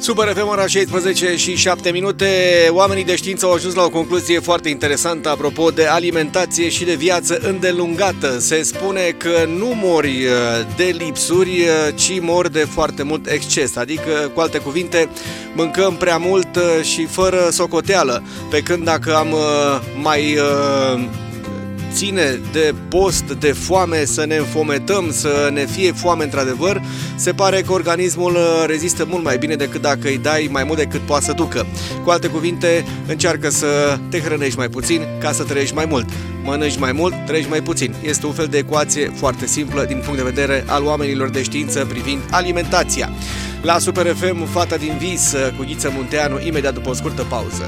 Super FM, ora 16 și 7 minute. Oamenii de știință au ajuns la o concluzie foarte interesantă apropo de alimentație și de viață îndelungată. Se spune că nu mori de lipsuri, ci mori de foarte mult exces. Adică, cu alte cuvinte, mâncăm prea mult și fără socoteală. Pe când dacă am mai ține de post, de foame, să ne înfometăm, să ne fie foame într-adevăr, se pare că organismul rezistă mult mai bine decât dacă îi dai mai mult decât poate să ducă. Cu alte cuvinte, încearcă să te hrănești mai puțin ca să trăiești mai mult. Mănânci mai mult, trăiești mai puțin. Este un fel de ecuație foarte simplă din punct de vedere al oamenilor de știință privind alimentația. La Super FM, Fata din vis cu Ghiță Munteanu, imediat după o scurtă pauză.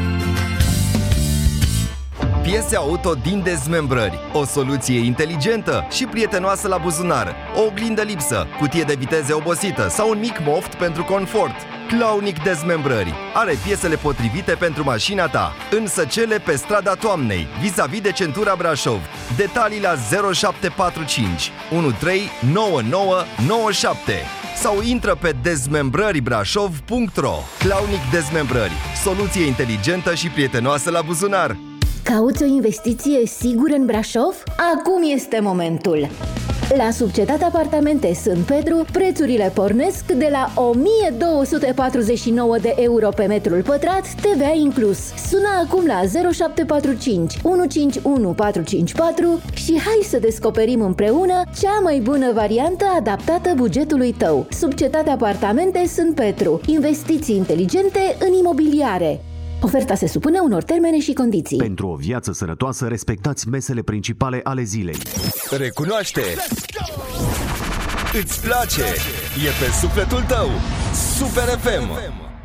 Piese auto din dezmembrări, o soluție inteligentă și prietenoasă la buzunar, o oglindă lipsă, cutie de viteze obosită sau un mic moft pentru confort. Claunic Dezmembrări are piesele potrivite pentru mașina ta, în Săcele, pe strada Toamnei, vis-a-vis de centura Brașov. Detalii la 0745 139997 sau intră pe dezmembrăribrașov.ro. Claunic Dezmembrări, soluție inteligentă și prietenoasă la buzunar. Cauți o investiție sigură în Brașov? Acum este momentul! La Subcetate Apartamente Sânt Petru, prețurile pornesc de la 1249 de euro pe metrul pătrat, TVA inclus. Sună acum la 0745 151 454 și hai să descoperim împreună cea mai bună variantă adaptată bugetului tău. Subcetate Apartamente Sânt Petru. Investiții inteligente în imobiliare. Oferta se supune unor termene și condiții. Pentru o viață sănătoasă, respectați mesele principale ale zilei. Recunoaște! Îți place! E pe sufletul tău! Super FM!